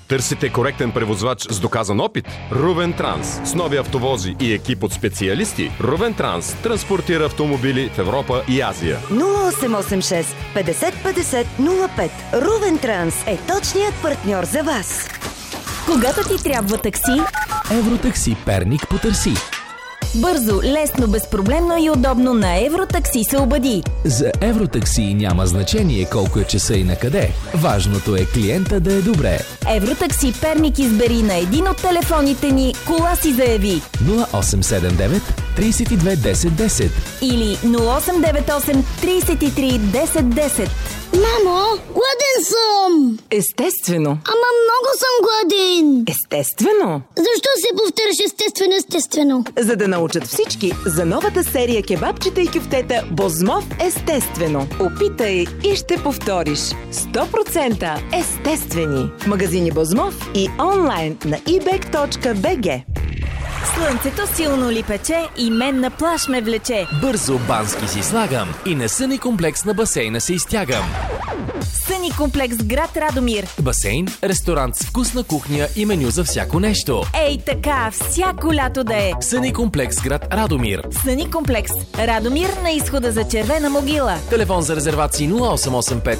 Търсите коректен превозвач с доказан опит? Рувен Транс. С нови автовози и екип от специалисти, Рувен Транс транспортира автомобили в Европа и Азия. 0886 50 50 05. Рувен Транс е точният партньор за вас. Когато ти трябва такси, Евротакси Перник потърси. бързо, лесно, безпроблемно и удобно на Евротакси се обади. За Евротакси няма значение колко е часа и на къде. Важното е клиента да е добре. Евротакси Перник избери на един от телефоните ни, кола си заяви. 0879 32 10 10 Или 0898 33 10 10. Мамо, гладен съм! Естествено. Ама много съм гладен! Естествено. Защо се повтаряш естествено? За да научат всички за новата серия кебабчета и кюфтета Бозмов естествено. Опитай и ще повториш. 100% естествени. Магазини Бозмов и онлайн на ebek.bg. Слънцето силно ли пече и мен на плаж ме влече. Бързо бански си слагам и на съни комплекс на басейна се изтягам. Съни комплекс град Радомир. Басейн, ресторант с вкусна кухня и меню за всяко нещо. Ей така, всяко лято да е. Съни комплекс град Радомир. Съни комплекс Радомир на изхода за Червена могила. Телефон за резервации 0885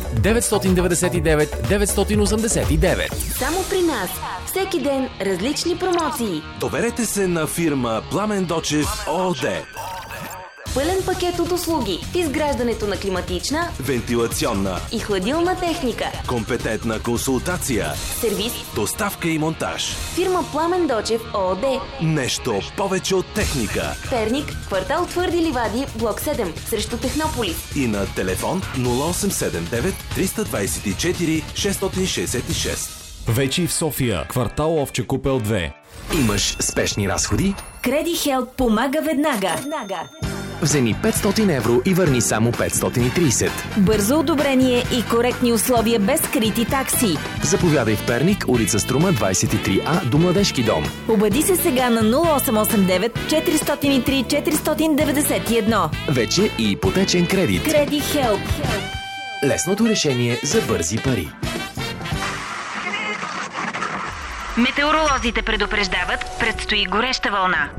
999 989. Само при нас. Всеки ден различни промоции. Доверете се на фирма Пламен Дочев ООД. Пълен пакет от услуги в изграждането на климатична, Вентилационна, и хладилна техника. компетентна консултация, Сервис. доставка и монтаж. Фирма Пламен Дочев ООД. Нещо повече от техника. Перник, квартал Твърди ливади, блок 7, срещу Технополис. И на телефон 0879 324 666. Вече и в София, квартал Овче купел 2. Имаш спешни разходи? Креди Хелп помага веднага. Вземи 500 евро и върни само 530. Бързо одобрение и коректни условия без скрити такси. Заповядай в Перник, улица Струма 23А до Младежки дом. Обади се сега на 0889 403 491. Вече и ипотечен кредит. Креди Хелп. Лесното решение за бързи пари. Метеоролозите предупреждават, предстои гореща вълна.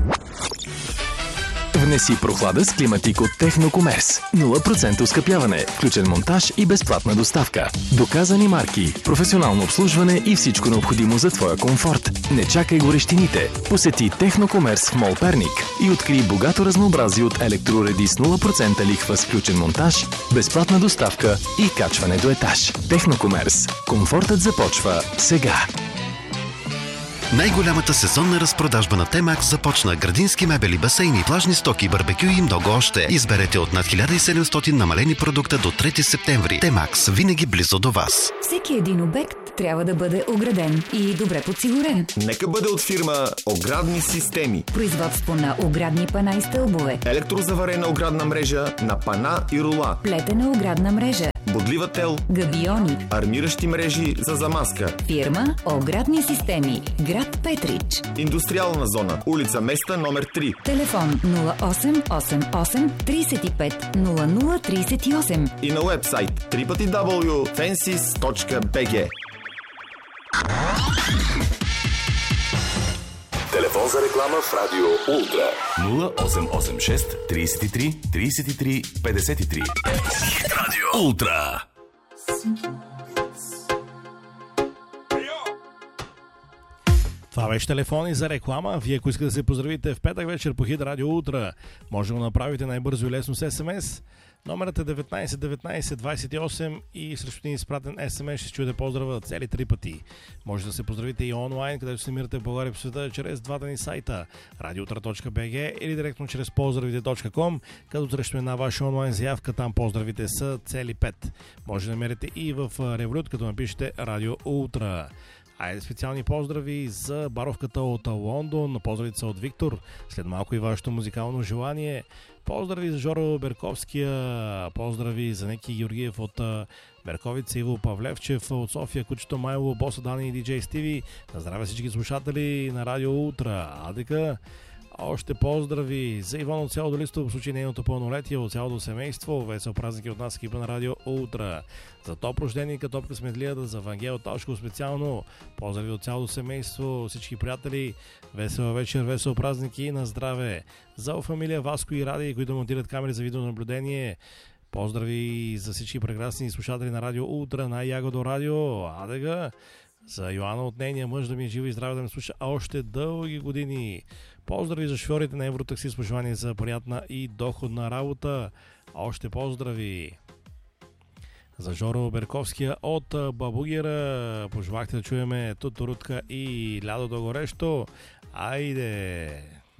Внеси прохлада с климатик от Технокомерс. 0% оскъпяване, включен монтаж и безплатна доставка. Доказани марки, професионално обслужване и всичко необходимо за твоя комфорт. Не чакай горещините. Посети Технокомерс в Мол Перник и открий богато разнообразие от електроуреди с 0% лихва с включен монтаж, безплатна доставка и качване до етаж. Технокомерс. Комфортът започва сега. Най-голямата сезонна разпродажба на Темакс започна. Градински мебели, басейни, плажни стоки, барбекю и много още. Изберете от над 1700 намалени продукта до 3 септември. Темакс, винаги близо до вас. Всеки един обект трябва да бъде ограден и добре подсигурен. Нека бъде от фирма Оградни системи. Производство на оградни пана и стълбове. Електрозаварена оградна мрежа на пана и рула. Плетена оградна мрежа. Бодлива тел. Габиони. Армиращи мрежи за замазка. Фирма Оградни системи. Град Петрич. Индустриална зона. Улица Места номер 3. Телефон 0888 35 0038. И на уебсайт www.fensis.bg. Телефон за реклама в Радио Ултра 0886 33 33 53. Радио Ултра. Това беше телефони за реклама. Вие, ако искате да се поздравите в петък вечер по Хит Радио Ултра, може да го направите най-бързо и лесно с СМС. Номерът е 19 19 28 и срещу един изпратен СМС ще чуете поздрава цели 3 пъти. Може да се поздравите и онлайн, където се намирате в България по света, чрез двата ни сайта radioultra.bg или директно чрез поздравите.com, като срещу една ваша онлайн заявка там поздравите са цели 5. Може да намерите и в Револют, като напишете Радио Ултра. Айде специални поздрави за баровката от Лондон, поздравите са от Виктор, след малко и вашето музикално желание. Поздрави за Жоро Берковския, поздрави за Неки Георгиев от Берковица, Иво Павлевчев от София, Кучето Майло, Боса Дани и диджей Стиви. На здраве всички слушатели на Радио Ултра. Адека Още поздрави за Иван от цялото листо, в случай нейното пълнолетие, от цялото семейство. Весел празник от нас, екипа на Радио Ултра. За топ рожденика, топка сметлията, за Вангел Ташко специално. Поздрави от цялото семейство, всички приятели. Весел вечер, весел празник и на здраве. За фамилия Васко и Ради, които монтират камери за видеонаблюдение. Поздрави за всички прекрасни слушатели на Радио Ултра, на Ягодо Радио. Адега. За Йоанна от нейния мъж, да ми е жива и здраве, да ме слуша още дълги години. Поздрави за шофьорите на Евротакси с пожелание за приятна и доходна работа. Още поздрави за Жоро Берковския от Бабугера. Пожелахте да чуеме Тутурутка и Лядото горещо. Айде!